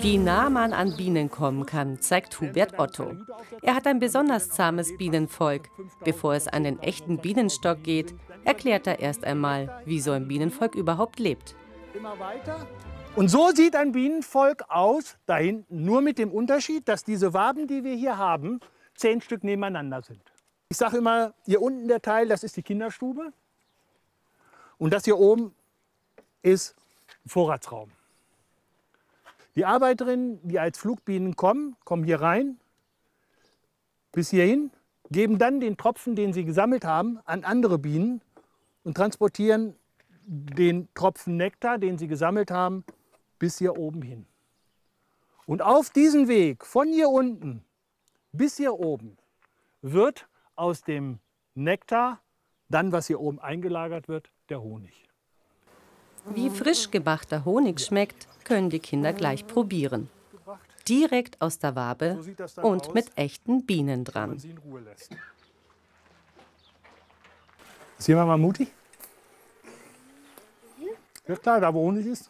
Wie nah man an Bienen kommen kann, zeigt Hubert Otto. Er hat ein besonders zahmes Bienenvolk. Bevor es an den echten Bienenstock geht, erklärt er erst einmal, wie so ein Bienenvolk überhaupt lebt. Immer weiter. Und so sieht ein Bienenvolk aus, da hinten, nur mit dem Unterschied, dass diese Waben, die wir hier haben, 10 Stück nebeneinander sind. Ich sage immer, hier unten der Teil, das ist die Kinderstube. Und das hier oben ist ein Vorratsraum. Die Arbeiterinnen, die als Flugbienen kommen, kommen hier rein, bis hierhin, geben dann den Tropfen, den sie gesammelt haben, an andere Bienen und transportieren den Tropfen Nektar, den sie gesammelt haben, bis hier oben hin. Und auf diesem Weg, von hier unten bis hier oben, wird aus dem Nektar, dann was hier oben eingelagert wird, der Honig. Wie frisch gemachter Honig schmeckt, können die Kinder gleich probieren. Direkt aus der Wabe und mit echten Bienen dran. Sehen wir mal mutig? Ja klar, da wo Honig ist.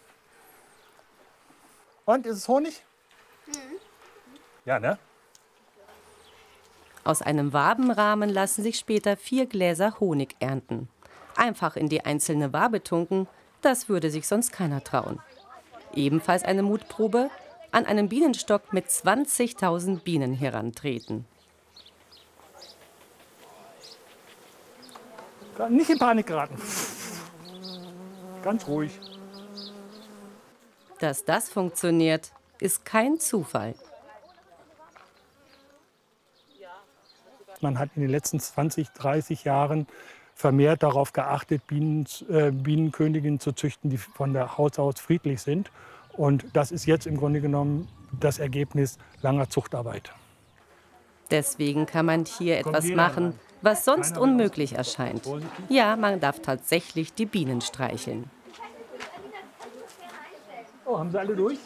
Und, ist es Honig? Ja, ne? Aus einem Wabenrahmen lassen sich später 4 Gläser Honig ernten. Einfach in die einzelne Wabe tunken, das würde sich sonst keiner trauen. Ebenfalls eine Mutprobe, an einem Bienenstock mit 20.000 Bienen herantreten. Nicht in Panik geraten. Ganz ruhig. Dass das funktioniert, ist kein Zufall. Man hat in den letzten 20, 30 Jahren vermehrt darauf geachtet, Bienenköniginnen zu züchten, die von der Haus aus friedlich sind. Und das ist jetzt im Grunde genommen das Ergebnis langer Zuchtarbeit. Deswegen kann man hier etwas machen, was sonst unmöglich erscheint. Ja, man darf tatsächlich die Bienen streicheln. Oh, haben sie alle durch?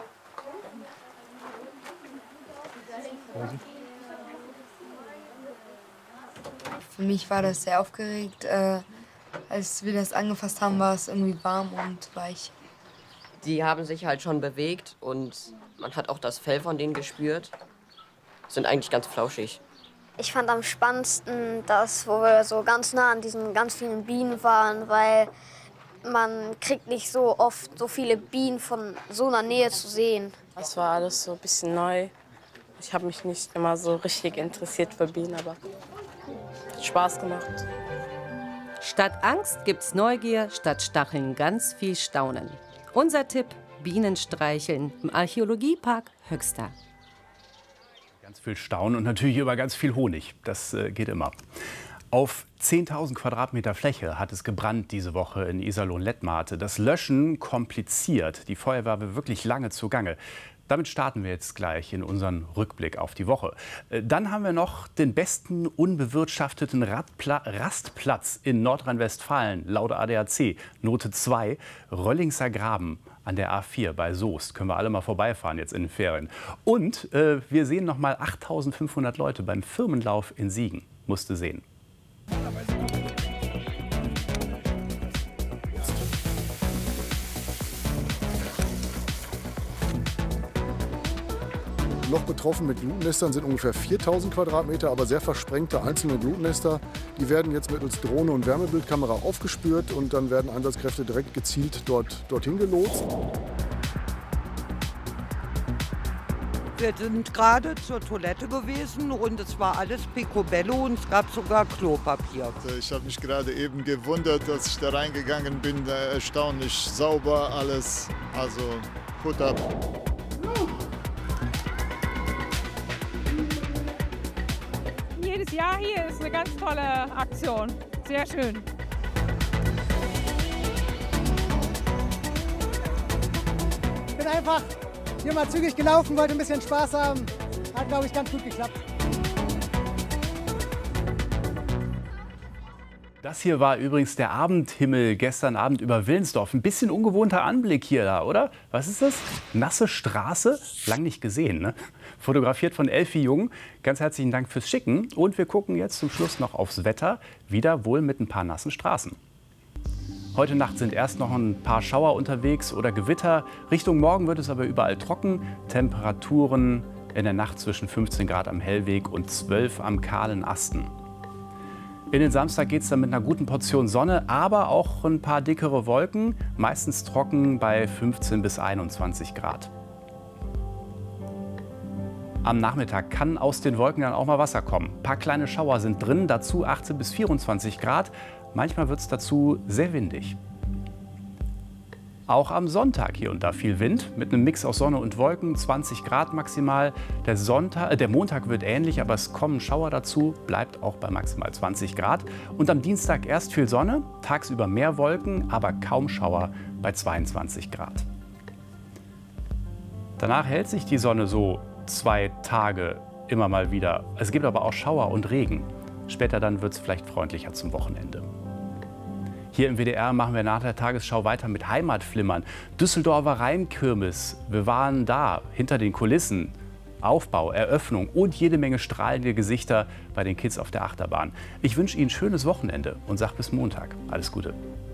Für mich war das sehr aufgeregt. Als wir das angefasst haben, war es irgendwie warm und weich. Die haben sich halt schon bewegt und man hat auch das Fell von denen gespürt. Sind eigentlich ganz flauschig. Ich fand am spannendsten das, wo wir so ganz nah an diesen ganz vielen Bienen waren, weil man kriegt nicht so oft so viele Bienen von so einer Nähe zu sehen. Das war alles so ein bisschen neu. Ich habe mich nicht immer so richtig interessiert für Bienen, aber hat Spaß gemacht. Statt Angst gibt's Neugier, statt Stacheln ganz viel Staunen. Unser Tipp: Bienen streicheln im Archäologiepark Höxter. Ganz viel Staunen und natürlich über ganz viel Honig. Das geht immer. Auf 10.000 Quadratmeter Fläche hat es gebrannt diese Woche in Iserlohn-Lettmate. Das Löschen kompliziert. Die Feuerwehr war wirklich lange zugange. Damit starten wir jetzt gleich in unseren Rückblick auf die Woche. Dann haben wir noch den besten unbewirtschafteten Rastplatz in Nordrhein-Westfalen, laut ADAC, Note 2, Röllingser Graben an der A4 bei Soest. Können wir alle mal vorbeifahren jetzt in den Ferien. Und wir sehen noch mal 8.500 Leute beim Firmenlauf in Siegen. Musste sehen. Noch betroffen mit Glutnestern sind ungefähr 4.000 Quadratmeter, aber sehr versprengte einzelne Glutnester. Die werden jetzt mittels Drohne und Wärmebildkamera aufgespürt und dann werden Einsatzkräfte direkt gezielt dorthin gelotst. Wir sind gerade zur Toilette gewesen und es war alles picobello und es gab sogar Klopapier. Ich habe mich gerade eben gewundert, dass ich da reingegangen bin. Erstaunlich sauber alles, also Hut ab. Jedes Jahr hier ist eine ganz tolle Aktion. Sehr schön. Ich bin einfach hier mal zügig gelaufen, wollte ein bisschen Spaß haben. Hat, glaube ich, ganz gut geklappt. Das hier war übrigens der Abendhimmel gestern Abend über Willensdorf. Ein bisschen ungewohnter Anblick hier da, oder? Was ist das? Nasse Straße? Lang nicht gesehen, ne? Fotografiert von Elfi Jung. Ganz herzlichen Dank fürs Schicken. Und wir gucken jetzt zum Schluss noch aufs Wetter. Wieder wohl mit ein paar nassen Straßen. Heute Nacht sind erst noch ein paar Schauer unterwegs oder Gewitter. Richtung Morgen wird es aber überall trocken. Temperaturen in der Nacht zwischen 15 Grad am Hellweg und 12 am kahlen Asten. In den Samstag geht es dann mit einer guten Portion Sonne, aber auch ein paar dickere Wolken, meistens trocken bei 15 bis 21 Grad. Am Nachmittag kann aus den Wolken dann auch mal Wasser kommen. Ein paar kleine Schauer sind drin, dazu 18 bis 24 Grad. Manchmal wird es dazu sehr windig. Auch am Sonntag hier und da viel Wind, mit einem Mix aus Sonne und Wolken, 20 Grad maximal. Der Montag wird ähnlich, aber es kommen Schauer dazu, bleibt auch bei maximal 20 Grad. Und am Dienstag erst viel Sonne, tagsüber mehr Wolken, aber kaum Schauer bei 22 Grad. Danach hält sich die Sonne so 2 Tage immer mal wieder. Es gibt aber auch Schauer und Regen. Später dann wird es vielleicht freundlicher zum Wochenende. Hier im WDR machen wir nach der Tagesschau weiter mit Heimatflimmern. Düsseldorfer Rheinkirmes. Wir waren da, hinter den Kulissen. Aufbau, Eröffnung und jede Menge strahlende Gesichter bei den Kids auf der Achterbahn. Ich wünsche Ihnen ein schönes Wochenende und sage bis Montag. Alles Gute.